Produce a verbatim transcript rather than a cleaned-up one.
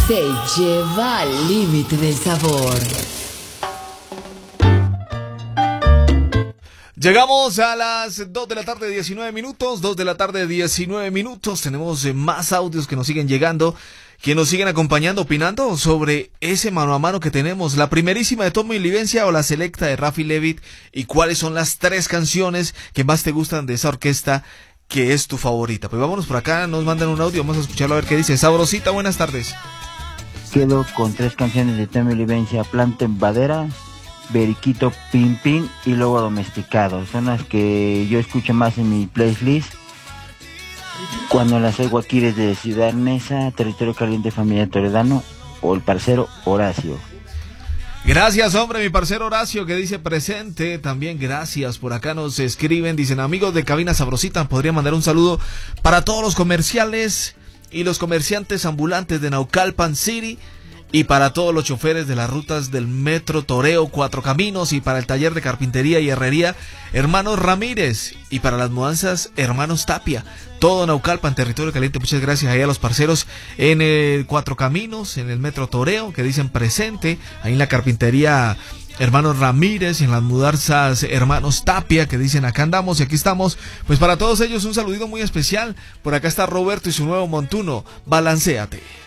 se lleva al límite del sabor. Llegamos a las dos de la tarde, diecinueve minutos, dos de la tarde, diecinueve minutos. Tenemos eh, más audios que nos siguen llegando, que nos siguen acompañando, opinando sobre ese mano a mano que tenemos. La primerísima de Tomo y Livencia o la selecta de Rafi Levitt. Y cuáles son las tres canciones que más te gustan de esa orquesta que es tu favorita. Pues vámonos por acá, nos mandan un audio, vamos a escucharlo a ver qué dice. Sabrosita, buenas tardes. Quedo con tres canciones de Tomo y Livencia: Planta en Vadera, Beriquito Pin Pin y Lobo Domesticado. Son las que yo escucho más en mi playlist cuando las oigo aquí desde Ciudad Neza, Territorio Caliente, Familia Toledano, o el parcero Horacio. Gracias, hombre, mi parcero Horacio, que dice presente. También gracias, por acá nos escriben, dicen: amigos de Cabina Sabrosita, podría mandar un saludo para todos los comerciales y los comerciantes ambulantes de Naucalpan City, y para todos los choferes de las rutas del Metro Toreo Cuatro Caminos, y para el taller de carpintería y herrería Hermanos Ramírez, y para las mudanzas Hermanos Tapia. Todo Naucalpan, Territorio Caliente. Muchas gracias ahí a los parceros en el Cuatro Caminos, en el Metro Toreo, que dicen presente, ahí en la carpintería Hermanos Ramírez, y en las mudanzas Hermanos Tapia, que dicen acá andamos y aquí estamos. Pues para todos ellos un saludito muy especial. Por acá está Roberto y su nuevo montuno, Balanceate.